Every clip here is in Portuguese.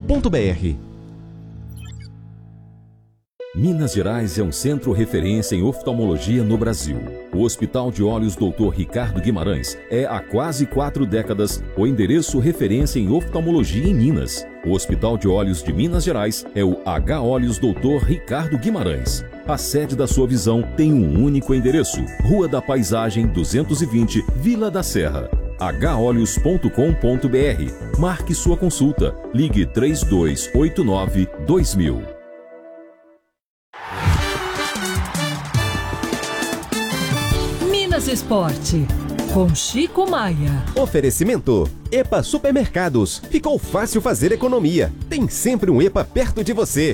Minas Gerais é um centro referência em oftalmologia no Brasil. O Hospital de Olhos Dr. Ricardo Guimarães é, há quase 4 décadas, o endereço referência em oftalmologia em Minas. O Hospital de Olhos de Minas Gerais é o H Olhos Dr. Ricardo Guimarães. A sede da sua visão tem um único endereço: Rua da Paisagem 220, Vila da Serra. holhos.com.br. Marque sua consulta. Ligue 3289-2000. Minas Esporte, com Chico Maia. Oferecimento: EPA Supermercados. Ficou fácil fazer economia. Tem sempre um EPA perto de você.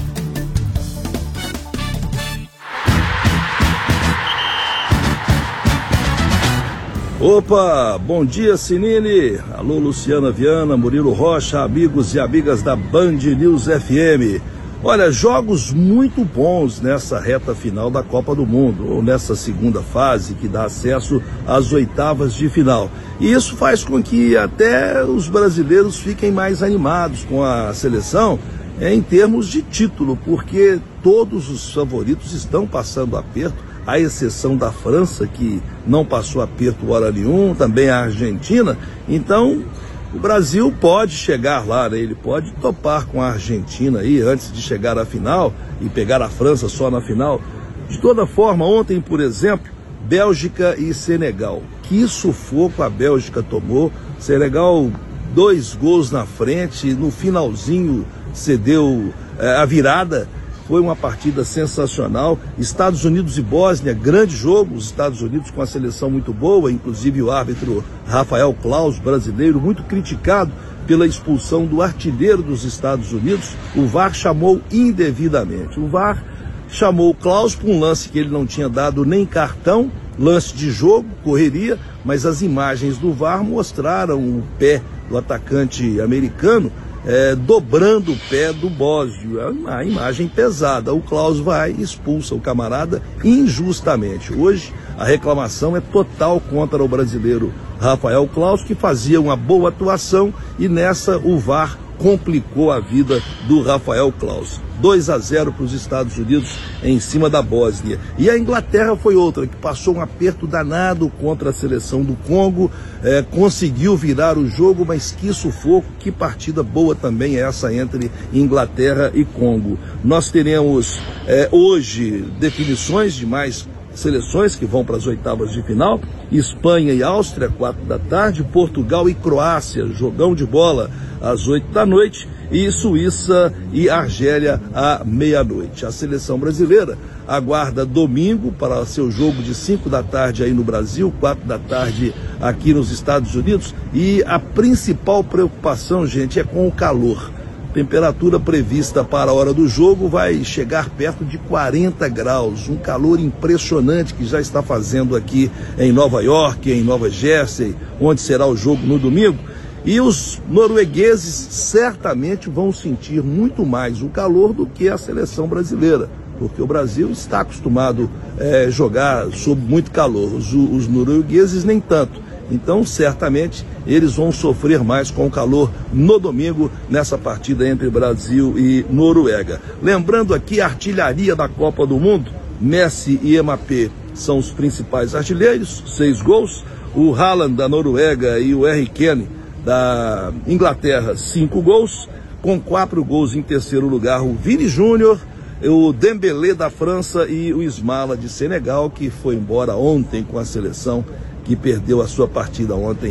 Opa, bom dia, Sinine. Alô, Luciana Viana, Murilo Rocha, amigos e amigas da Band News FM. Olha, jogos muito bons nessa reta final da Copa do Mundo, ou nessa segunda fase que dá acesso às oitavas de final. E isso faz com que até os brasileiros fiquem mais animados com a seleção em termos de título, porque todos os favoritos estão passando aperto, à exceção da França, que não passou aperto hora nenhum, também a Argentina. Então, o Brasil pode chegar lá, né? Ele pode topar com a Argentina aí antes de chegar à final e pegar a França só na final. De toda forma, ontem, por exemplo, Bélgica e Senegal. Que sufoco a Bélgica tomou. Senegal, 2 gols na frente, no finalzinho cedeu a virada. Foi uma partida sensacional. Estados Unidos e Bósnia, grande jogo. Os Estados Unidos com a seleção muito boa, inclusive o árbitro Rafael Claus, brasileiro, muito criticado pela expulsão do artilheiro dos Estados Unidos. O VAR chamou indevidamente. O VAR chamou o Claus por um lance que ele não tinha dado nem cartão, lance de jogo, correria, mas as imagens do VAR mostraram o pé do atacante americano dobrando o pé do Bósio. É uma imagem pesada. O Claus vai e expulsa o camarada injustamente. Hoje a reclamação é total contra o brasileiro Rafael Claus, que fazia uma boa atuação, e nessa o VAR complicou a vida do Rafael Claus. 2-0 para os Estados Unidos em cima da Bósnia. E a Inglaterra foi outra, que passou um aperto danado contra a seleção do Congo, conseguiu virar o jogo, mas que sufoco, que partida boa também essa entre Inglaterra e Congo. Nós teremos hoje definições de mais seleções que vão para as oitavas de final: Espanha e Áustria, 4 da tarde, Portugal e Croácia, jogão de bola às 8 da noite, e Suíça e Argélia à meia-noite. A seleção brasileira aguarda domingo para seu jogo de 5 da tarde aí no Brasil, 4 da tarde aqui nos Estados Unidos, e a principal preocupação, gente, é com o calor. Temperatura prevista para a hora do jogo vai chegar perto de 40 graus, um calor impressionante que já está fazendo aqui em Nova York, em Nova Jersey, onde será o jogo no domingo. E os noruegueses certamente vão sentir muito mais o calor do que a seleção brasileira, porque o Brasil está acostumado a jogar sob muito calor, os noruegueses nem tanto. Então, certamente, eles vão sofrer mais com o calor no domingo, nessa partida entre Brasil e Noruega. Lembrando aqui a artilharia da Copa do Mundo: Messi e Mbappé são os principais artilheiros, 6 gols. O Haaland da Noruega e o Harry Kane da Inglaterra, 5 gols. Com 4 gols em terceiro lugar, o Vini Júnior, o Dembélé da França e o Ismaila de Senegal, que foi embora ontem com a seleção, que perdeu a sua partida ontem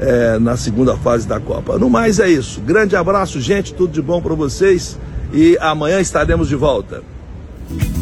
na segunda fase da Copa. No mais é isso. Grande abraço, gente. Tudo de bom para vocês. E amanhã estaremos de volta.